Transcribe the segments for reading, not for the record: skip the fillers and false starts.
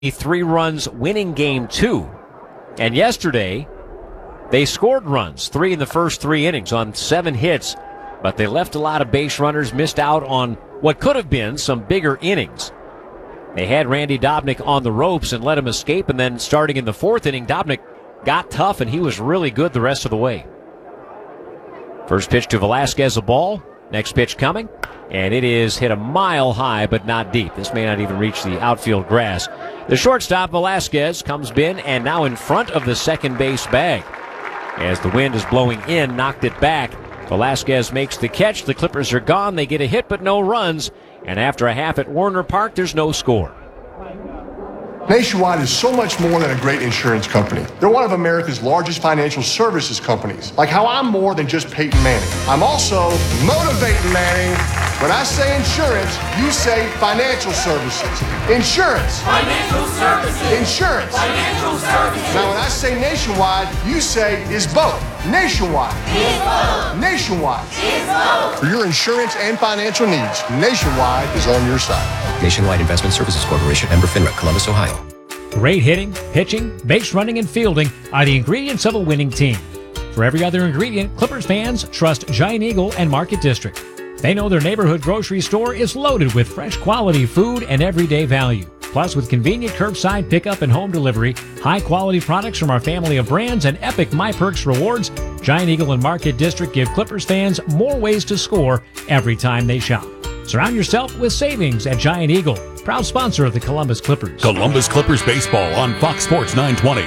3 runs winning game 2. And yesterday, they scored runs, 3 in the first 3 innings on 7 hits, but they left a lot of base runners, missed out on what could have been some bigger innings. They had Randy Dobnak on the ropes and let him escape, and then starting in the 4th inning, Dobnak got tough, and he was really good the rest of the way. First pitch to Velasquez, a ball. Next pitch coming, and it is hit a mile high, but not deep. This may not even reach the outfield grass. The shortstop, Velasquez, comes in and now in front of the second base bag. As the wind is blowing in, knocked it back. Velasquez makes the catch. The Clippers are gone. They get a hit, but no runs. And after a half at Warner Park, there's no score. Nationwide is so much more than a great insurance company. They're one of America's largest financial services companies. Like how I'm more than just Peyton Manning. I'm also motivating Manning. When I say insurance, you say financial services. Insurance. Financial services. Insurance. Financial services. Now when I say Nationwide, you say is both. Nationwide. Is both. Nationwide. Is both. For your insurance and financial needs, Nationwide is on your side. Nationwide Investment Services Corporation, member FINRA, Columbus, Ohio. Great hitting, pitching, base running, and fielding are the ingredients of a winning team. For every other ingredient, Clippers fans trust Giant Eagle and Market District. They know their neighborhood grocery store is loaded with fresh quality food and everyday value. Plus, with convenient curbside pickup and home delivery, high-quality products from our family of brands, and epic MyPerks rewards, Giant Eagle and Market District give Clippers fans more ways to score every time they shop. Surround yourself with savings at Giant Eagle, proud sponsor of the Columbus Clippers. Columbus Clippers baseball on Fox Sports 920.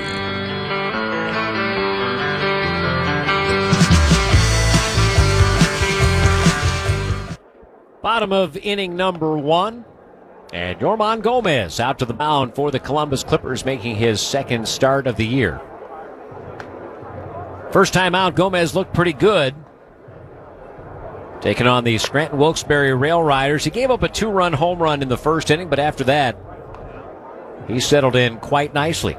Bottom of inning number 1. And Yorman Gomez out to the mound for the Columbus Clippers, making his 2nd start of the year. First time out, Gomez looked pretty good. Taking on the Scranton Wilkes-Barre Rail Riders. He gave up a 2-run home run in the 1st inning, but after that, he settled in quite nicely.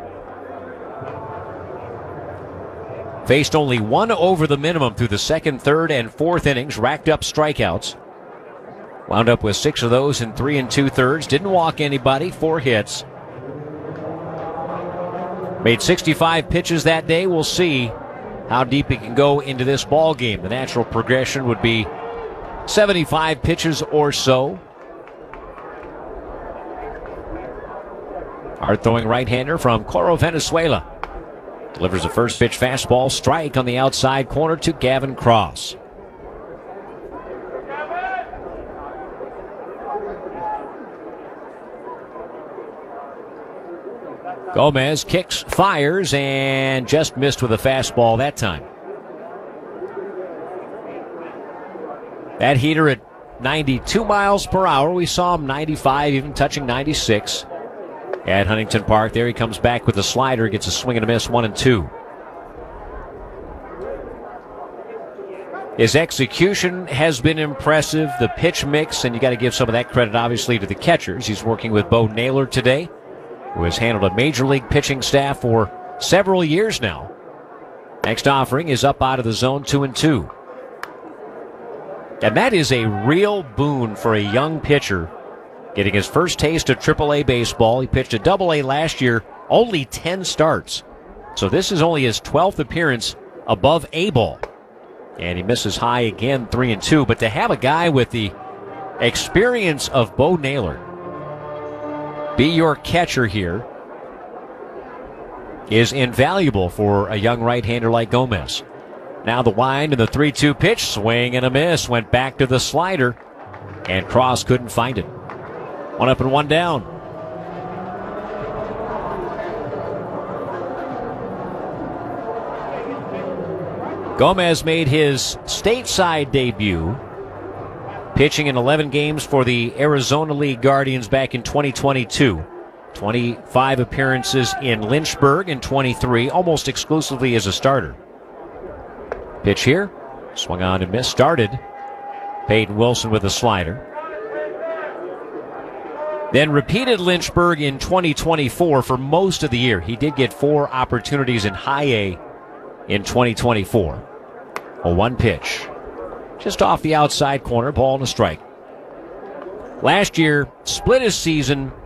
Faced only 1 over the minimum through the 2nd, 3rd, and 4th innings. Racked up strikeouts. Wound up with 6 of those in 3 2/3. Didn't walk anybody. 4 hits. Made 65 pitches that day. We'll see how deep he can go into this ball game. The natural progression would be 75 pitches or so. Hard throwing right-hander from Coro Venezuela. Delivers a first pitch fastball strike on the outside corner to Gavin Cross. Gomez kicks, fires, and just missed with a fastball that time. That heater at 92 miles per hour. We saw him 95, even touching 96 at Huntington Park. There he comes back with a slider, gets a swing and a miss, 1-2. His execution has been impressive. The pitch mix, and you got to give some of that credit, obviously, to the catchers. He's working with Bo Naylor today, who has handled a major league pitching staff for several years now. Next offering is up out of the zone, 2-2. And that is a real boon for a young pitcher, getting his first taste of AAA baseball. He pitched a AA last year, only 10 starts. So this is only his 12th appearance above A ball. And he misses high again, 3-2. But to have a guy with the experience of Bo Naylor be your catcher here is invaluable for a young right-hander like Gomez. Now the wind and the 3-2 pitch, swing and a miss, went back to the slider, and Cross couldn't find it. 1 up and 1 down. Gomez made his stateside debut, pitching in 11 games for the Arizona League Guardians back in 2022. 25 appearances in Lynchburg and 23, almost exclusively as a starter. Pitch here, swung on and missed, started. Peyton Wilson with a slider. Then repeated Lynchburg in 2024 for most of the year. He did get 4 opportunities in high A in 2024. A 1 pitch. Just off the outside corner, ball and a strike. Last year, split his season